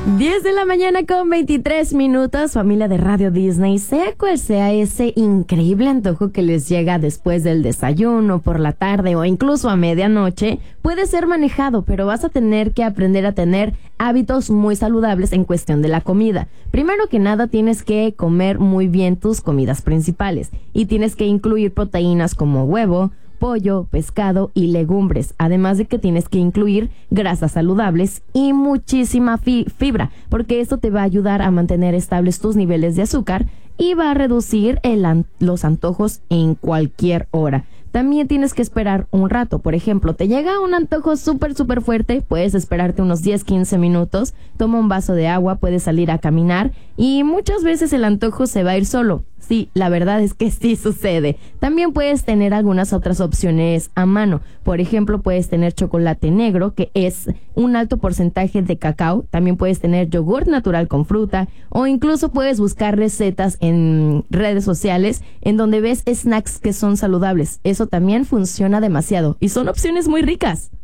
10 de la mañana con 23 minutos, familia de Radio Disney. Sea cual sea ese increíble antojo que les llega después del desayuno, por la tarde o incluso a medianoche, puede ser manejado, pero vas a tener que aprender a tener hábitos muy saludables en cuestión de la comida. Primero que nada, tienes que comer muy bien tus comidas principales y tienes que incluir proteínas como huevo, pollo, pescado y legumbres, además de que tienes que incluir grasas saludables y muchísima fibra, porque esto te va a ayudar a mantener estables tus niveles de azúcar y va a reducir los antojos en cualquier hora. También tienes que esperar un rato. Por ejemplo, te llega un antojo súper fuerte, puedes esperarte unos 10-15 minutos, toma un vaso de agua, puedes salir a caminar y muchas veces el antojo se va a ir solo. Sí, la verdad es que sí sucede. También puedes tener algunas otras opciones a mano. Por ejemplo, puedes tener chocolate negro, que es un alto porcentaje de cacao. También puedes tener yogur natural con fruta o incluso puedes buscar recetas en redes sociales en donde ves snacks que son saludables. Eso también funciona demasiado y son opciones muy ricas.